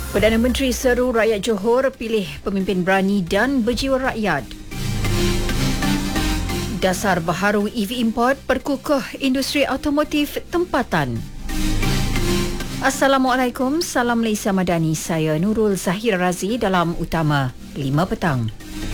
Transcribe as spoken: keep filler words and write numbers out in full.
Perdana Menteri seru rakyat Johor pilih pemimpin berani dan berjiwa rakyat. Dasar baharu E V import perkukuh industri automotif tempatan. Assalamualaikum, salam Malaysia Madani. Saya Nurul Zahir Razi dalam Utama lima petang.